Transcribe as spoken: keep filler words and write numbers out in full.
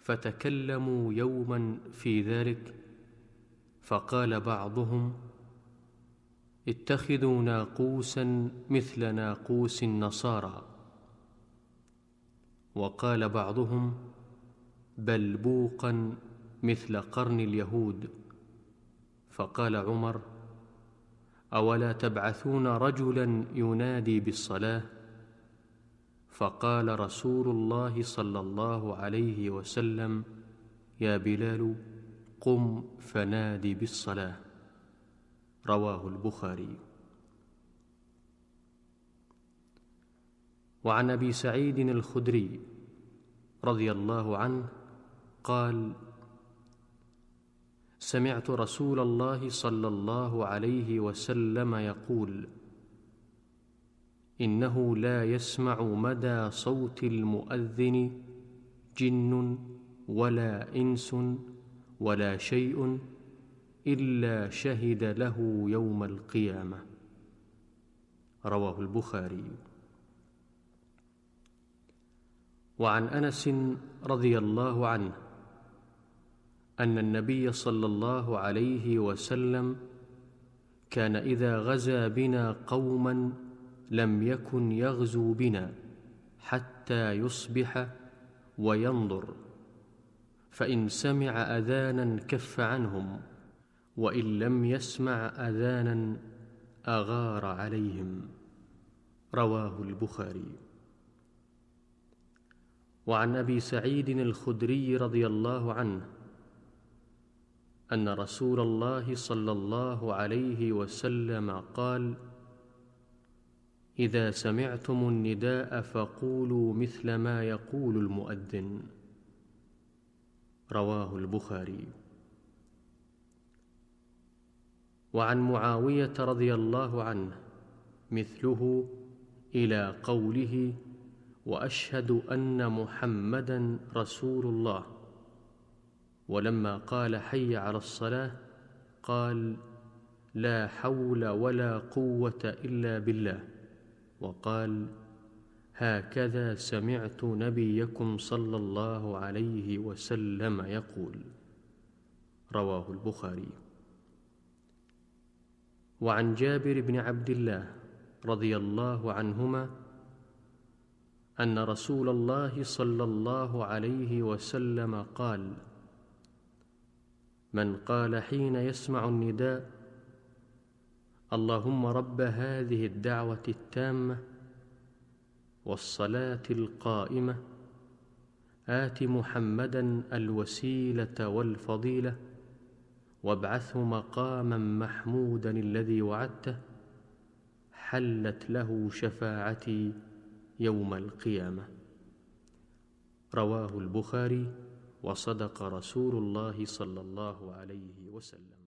فتكلموا يوما في ذلك، فقال بعضهم: اتخذوا ناقوسا مثل ناقوس النصارى، وقال بعضهم: بل بوقا مثل قرن اليهود. فقال عمر: أولا تبعثون رجلا ينادي بالصلاة؟ فقال رسول الله صلى الله عليه وسلم: يا بلال، قم فنادي بالصلاة. رواه البخاري. وعن أبي سعيد الخدري رضي الله عنه قال: سمعت رسول الله صلى الله عليه وسلم يقول: إنه لا يسمع مدى صوت المؤذن جن ولا إنس ولا شيء إلا شهد له يوم القيامة. رواه البخاري. وعن أنس رضي الله عنه أن النبي صلى الله عليه وسلم كان إذا غزا بنا قوما لم يكن يغزو بنا حتى يصبح وينظر، فإن سمع أذانا كف عنهم، وإن لم يسمع أذانا أغار عليهم. رواه البخاري. وعن أبي سعيد الخدري رضي الله عنه أن رسول الله صلى الله عليه وسلم قال: إذا سمعتم النداء فقولوا مثل ما يقول المؤذن. رواه البخاري. وعن معاوية رضي الله عنه مثله إلى قوله: وأشهد أن محمدا رسول الله. ولما قال حي على الصلاة قال: لا حول ولا قوة إلا بالله. وقال: هكذا سمعت نبيكم صلى الله عليه وسلم يقول. رواه البخاري. وعن جابر بن عبد الله رضي الله عنهما أن رسول الله صلى الله عليه وسلم قال: من قال حين يسمع النداء: اللهم رب هذه الدعوة التامة والصلاة القائمة آت محمدا الوسيلة والفضيلة وابعثه مقاما محمودا الذي وعدته، حلت له شفاعتي يوم القيامة. رواه البخاري. وصدق رسول الله صلى الله عليه وسلم.